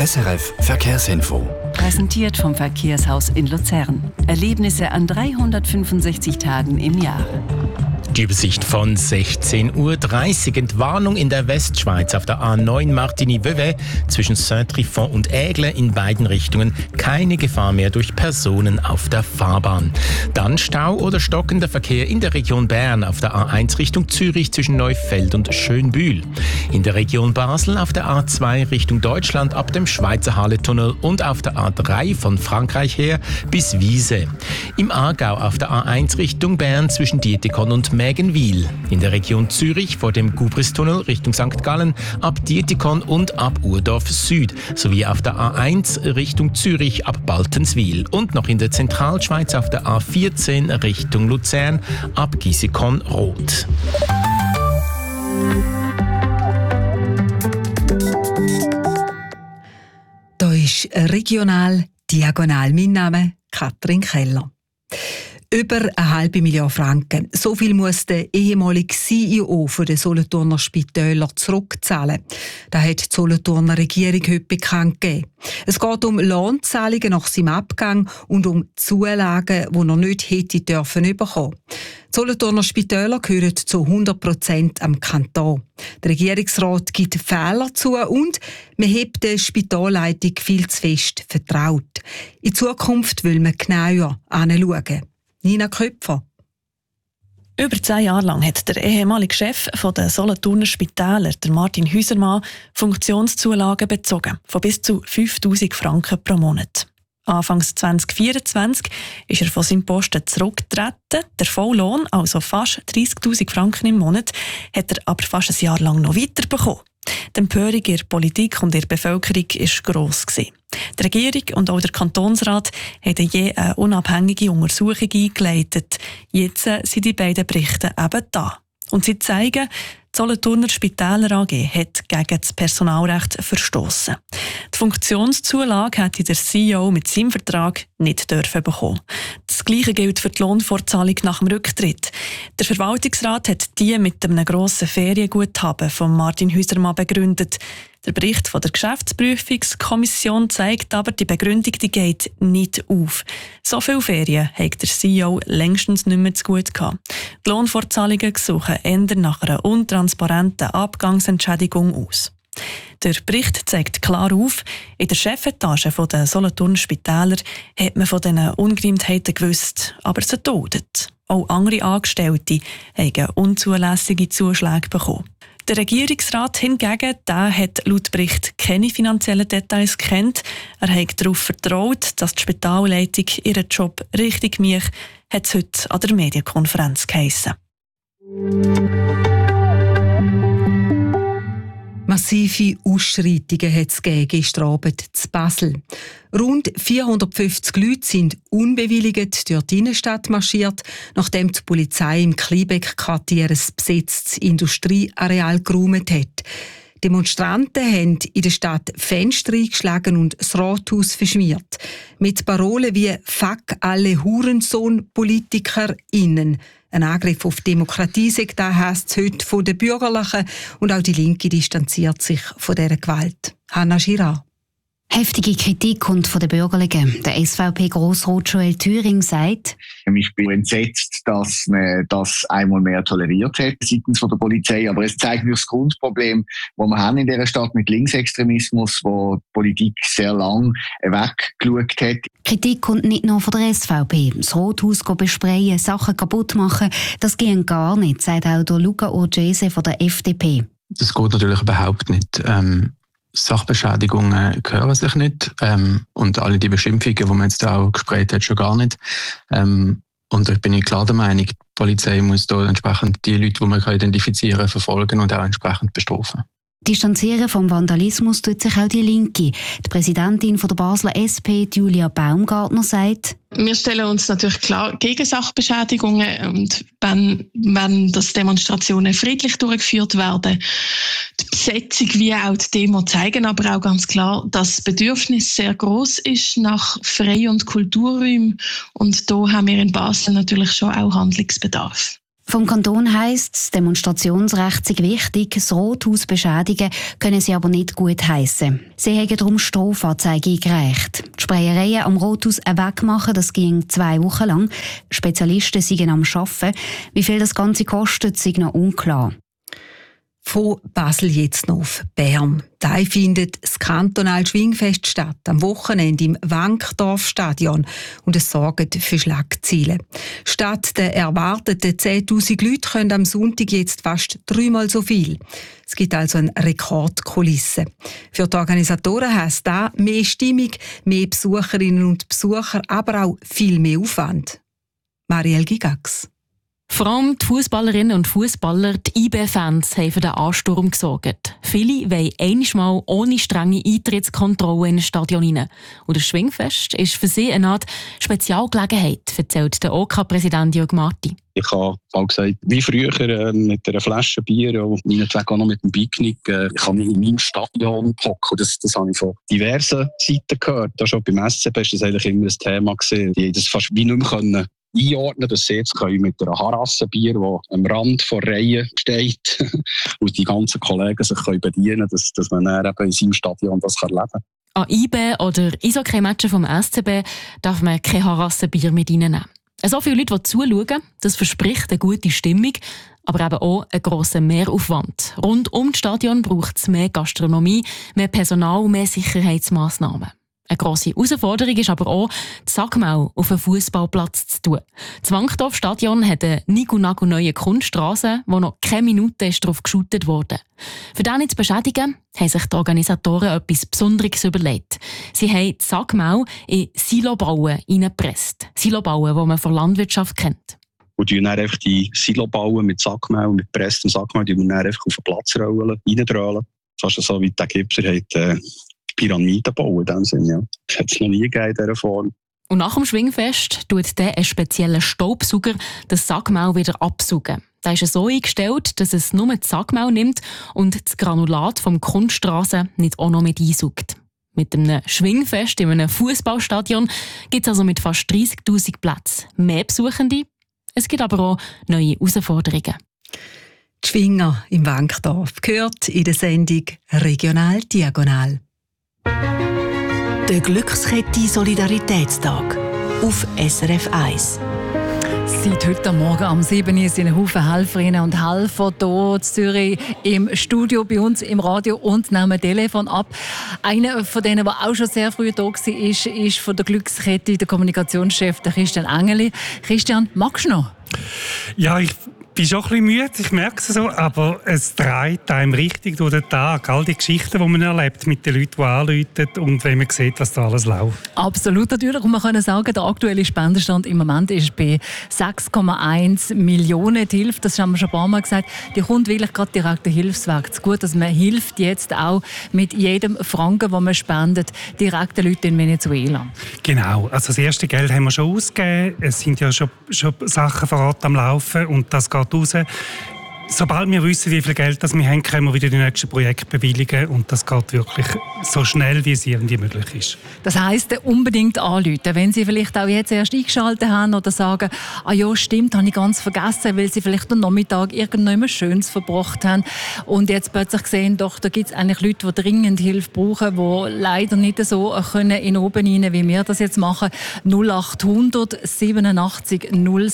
SRF Verkehrsinfo. Präsentiert vom Verkehrshaus in Luzern. Erlebnisse an 365 Tagen im Jahr. Die Übersicht von 16:30 Uhr. Entwarnung in der Westschweiz auf der A9 Martigny-Vevey zwischen Saint-Trifon und Aigle in beiden Richtungen. Keine Gefahr mehr durch Personen auf der Fahrbahn. Dann Stau oder stockender Verkehr in der Region Bern auf der A1 Richtung Zürich zwischen Neufeld und Schönbühl. In der Region Basel auf der A2 Richtung Deutschland ab dem Schweizer Halle-Tunnel und auf der A3 von Frankreich her bis Wiese. Im Aargau auf der A1 Richtung Bern zwischen Dietikon und Mägenwil. In der Region Zürich vor dem Gubristunnel Richtung St. Gallen ab Dietikon und ab Urdorf Süd sowie auf der A1 Richtung Zürich ab Baltenswil und noch in der Zentralschweiz auf der A14 Richtung Luzern ab Gisikon Roth. Da ist regional diagonal. Mein Name Katrin Keller. Über 500 Millionen Franken. So viel muss der ehemalige CEO der Solothurner Spitäler zurückzahlen. Das hat die Solothurner Regierung heute bekannt gegeben. Es geht um Lohnzahlungen nach seinem Abgang und um Zulagen, die er nicht hätte dürfen bekommen. Die Solothurner Spitäler gehören zu 100% am Kanton. Der Regierungsrat gibt Fehler zu und man hat der Spitalleitung viel zu fest vertraut. In Zukunft will man genauer hinschauen. Nina Köpfer. Über 10 Jahre lang hat der ehemalige Chef der Solothurner Spitäler, der Martin Hüsermann, Funktionszulagen bezogen, von bis zu 5'000 Franken pro Monat. Anfangs 2024 ist er von seinem Posten zurückgetreten. Der Volllohn, also fast 30'000 Franken im Monat, hat er aber fast ein Jahr lang noch weiterbekommen. Die Empörung in der Politik und in der Bevölkerung war gross. Die Regierung und auch der Kantonsrat haben je eine unabhängige Untersuchung eingeleitet. Jetzt sind die beiden Berichte eben da. Und sie zeigen, die Solothurner Spitäler AG hat gegen das Personalrecht verstossen. Die Funktionszulage hätte der CEO mit seinem Vertrag nicht dürfen bekommen. Das Gleiche gilt für die Lohnfortzahlung nach dem Rücktritt. Der Verwaltungsrat hat die mit einem grossen Ferienguthaben von Martin Hüsermann begründet. Der Bericht von der Geschäftsprüfungskommission zeigt aber, die Begründung die geht nicht auf. So viele Ferien hat der CEO längstens nicht mehr zu gut gehabt. Die Lohnfortzahlungen suchen eher nach einer untransparenten Abgangsentschädigung aus. Der Bericht zeigt klar auf, in der Chefetage der Solothurner Spitäler hat man von diesen Ungereimtheiten gewusst, aber sie duldet. Auch andere Angestellte haben unzulässige Zuschläge bekommen. Der Regierungsrat hingegen, der hat laut Bericht keine finanziellen Details gekannt. Er hat darauf vertraut, dass die Spitalleitung ihren Job richtig macht, hat es heute an der Medienkonferenz geheissen. Massive Ausschreitungen hat es gestern Abend in Basel. Rund 450 Leute sind unbewilligt durch die Innenstadt marschiert, nachdem die Polizei im Kleinbeck-Quartier ein besetztes Industrieareal geräumt hat. Demonstranten haben in der Stadt Fenster eingeschlagen und das Rathaus verschmiert. Mit Parolen wie «Fuck alle Hurensohn-PolitikerInnen». Ein Angriff auf die Demokratie, sagt das, heisst es heute von den Bürgerlichen, und auch die Linke distanziert sich von dieser Gewalt. Hanna Girard. Heftige Kritik kommt von den Bürgerlichen. Der SVP-Grossrat Joel Thüring sagt: Ich bin entsetzt, dass man das einmal mehr toleriert hat seitens der Polizei. Aber es zeigt mir das Grundproblem, das wir haben in dieser Stadt mit Linksextremismus, wo die Politik sehr lang weggeschaut hat. Kritik kommt nicht nur von der SVP. Das Rathaus besprayen, Sachen kaputt machen, das geht gar nicht, sagt auch der Luca Urgese von der FDP. Das geht natürlich überhaupt nicht. Sachbeschädigungen gehören sich nicht und alle die Beschimpfungen, die man jetzt auch gesprayt hat, schon gar nicht. Und ich bin klar der Meinung, die Polizei muss da entsprechend die Leute, die man identifizieren kann, verfolgen und auch entsprechend bestrafen. Distanzieren vom Vandalismus tut sich auch die Linke. Die Präsidentin von der Basler SP, Julia Baumgartner, sagt: Wir stellen uns natürlich klar gegen Sachbeschädigungen, und wenn das Demonstrationen friedlich durchgeführt werden. Die Besetzung wie auch die Demo zeigen aber auch ganz klar, dass das Bedürfnis sehr gross ist nach Frei- und Kulturräumen, und da haben wir in Basel natürlich schon auch Handlungsbedarf. Vom Kanton heisst es, das Demonstrationsrecht sei wichtig, das Rothaus beschädigen können sie aber nicht gut heissen. Sie haben darum Strafanzeige eingereicht. Die Sprayereien am Rothaus wegmachen, das ging 2 Wochen lang. Spezialisten seien am Arbeiten. Wie viel das Ganze kostet, sei noch unklar. Von Basel jetzt noch auf Bern. Da findet das kantonale Schwingfest statt, am Wochenende im Wankdorfstadion, und es sorgt für Schlagzeilen. Statt der erwarteten 10'000 Leute können am Sonntag jetzt fast 3-mal so viel. Es gibt also eine Rekordkulisse. Für die Organisatoren heisst das mehr Stimmung, mehr Besucherinnen und Besucher, aber auch viel mehr Aufwand. Marielle Gigax. Vor allem die Fußballerinnen und Fußballer, die IB-Fans, haben für den Ansturm gesorgt. Viele wollen einmal ohne strenge Eintrittskontrolle in ein Stadion rein. Und das Schwingfest ist für sie eine Art Spezialgelegenheit, erzählt der OK-Präsident Jörg Marti. Ich habe auch gesagt, wie früher mit einer Flasche Bier und meinetwegen auch noch mit einem Picknick, ich kann in meinem Stadion hocken. Das habe ich von diversen Seiten gehört. Da schon beim SCB war das eigentlich immer ein Thema gewesen. Die haben das fast wie nicht mehr einordnen, dass sie jetzt mit einer Harasse Bier, die am Rand der Reihe steht, und die ganzen Kollegen sich bedienen können, dass man dann eben in seinem Stadion das leben kann. An IB oder Eishockey-Matchen vom SCB darf man kein Harasse-Bier mit reinnehmen. So viele Leute, die zuschauen, das verspricht eine gute Stimmung, aber eben auch einen grossen Mehraufwand. Rund um das Stadion braucht es mehr Gastronomie, mehr Personal und mehr Sicherheitsmassnahmen. Eine grosse Herausforderung ist aber auch, die Sackmau auf einen Fußballplatz zu tun. Das Wankdorfstadion hat eine neue Kunststraße, wo noch keine Minute darauf geschootet wurde. Für das nicht zu beschädigen, haben sich die Organisatoren etwas Besonderes überlegt. Sie haben die Sackmau in Silobauen hineingepresst. Silobauen, die man von Landwirtschaft kennt. Und dann einfach die Silobauen mit Sackmau, mit gepresstem Sackmau, die man dann einfach auf den Platz reindrölen. Fast so wie der Gipser hat Pyramiden bauen in dem Sinne. Ja. Das hat es noch nie gegeben in dieser Form. Und nach dem Schwingfest tut dann ein spezieller Staubsauger das Sackmau wieder absaugen. Der ist so eingestellt, dass es nur das Sackmau nimmt und das Granulat vom Kunststraße nicht auch noch mit einsaugt. Mit einem Schwingfest in einem Fußballstadion gibt es also mit fast 30'000 Plätzen mehr Besuchende. Es gibt aber auch neue Herausforderungen. Die Schwinger im Wankdorf gehört in der Sendung «Regional Diagonal». Der Glückskette Solidaritätstag auf SRF 1. Seit heute Morgen am 7 Uhr sind Haufen Helferinnen und Helfer hier in Zürich im Studio bei uns im Radio und nehmen Telefon ab. Einer von denen, der auch schon sehr früh da war, ist von der Glückskette der Kommunikationschef der Christian Engeli. Christian, magst du noch? Ja, ich bin schon ein bisschen müde, ich merke es so, aber es dreht einem richtig durch den Tag. All die Geschichten, die man erlebt mit den Leuten, die anrufen und wenn man sieht, was da alles läuft. Absolut, natürlich. Und man kann sagen, der aktuelle Spendenstand im Moment ist bei 6,1 Millionen. Die Hilfe, das haben wir schon ein paar Mal gesagt, die kommt wirklich gerade direkt der Hilfswerk zu gut. Also man hilft jetzt auch mit jedem Franken, den man spendet, direkt den Leuten in Venezuela. Genau, also das erste Geld haben wir schon ausgegeben. Es sind ja schon Sachen vor Ort am Laufen und das geht raus. Sobald wir wissen, wie viel Geld das wir haben, können wir wieder die nächsten Projekte bewilligen und das geht wirklich so schnell, wie es irgendwie möglich ist. Das heisst, unbedingt anrufen, wenn Sie vielleicht auch jetzt erst eingeschaltet haben oder sagen, ah ja, stimmt, habe ich ganz vergessen, weil Sie vielleicht am Nachmittag irgendetwas Schönes verbracht haben und jetzt plötzlich sehen, doch, da gibt es eigentlich Leute, die dringend Hilfe brauchen, die leider nicht so können in oben rein, wie wir das jetzt machen. 0800 87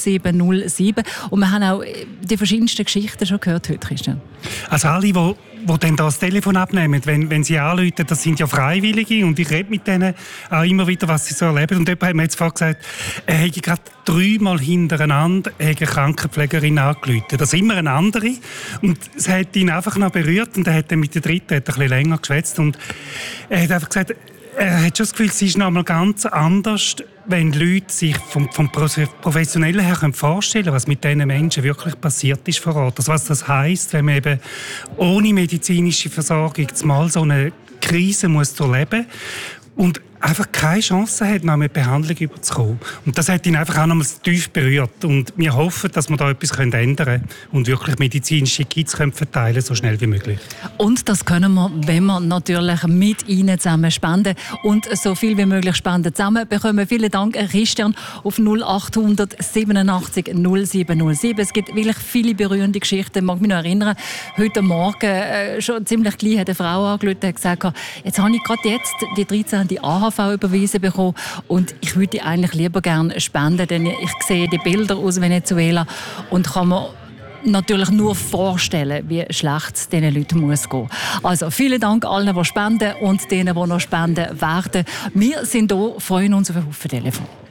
0707. Und wir haben auch die verschiedensten Geschichten schon gehört heute, Christian. Also alle, die dann das Telefon abnehmen, wenn sie anrufen, das sind ja Freiwillige und ich rede mit denen auch immer wieder, was sie so erleben. Und jemand hat mir jetzt vorhin gesagt, er hätte gerade 3-mal hintereinander eine Krankenpflegerin angerufen. Das ist immer eine andere. Und es hat ihn einfach noch berührt und er hat dann mit der dritten ein bisschen länger geschwätzt. Und er hat einfach gesagt, er hat schon das Gefühl, es ist noch einmal ganz anders, wenn Leute sich vom Professionellen her vorstellen können, was mit diesen Menschen wirklich passiert ist vor Ort. Also was das heisst, wenn man eben ohne medizinische Versorgung mal so eine Krise muss durchleben muss. Und einfach keine Chance hat, noch mit Behandlung überzukommen. Und das hat ihn einfach auch nochmals tief berührt. Und wir hoffen, dass wir da etwas ändern können und wirklich medizinische Kits verteilen so schnell wie möglich. Und das können wir, wenn wir natürlich mit Ihnen zusammen spenden und so viel wie möglich Spenden zusammen bekommen. Vielen Dank, Christian, auf 0800 87 0707. Es gibt wirklich viele berührende Geschichten. Ich mag mich noch erinnern, heute Morgen schon ziemlich gleich hat eine Frau angerufen und gesagt, jetzt habe ich gerade die 13. AHV überwiesen bekommen und ich würde eigentlich lieber gerne spenden, denn ich sehe die Bilder aus Venezuela und kann mir natürlich nur vorstellen, wie schlecht es diesen Leuten muss gehen. Also vielen Dank allen, die spenden und denen, die noch spenden werden. Wir sind hier, freuen uns auf ein Haufen Telefon.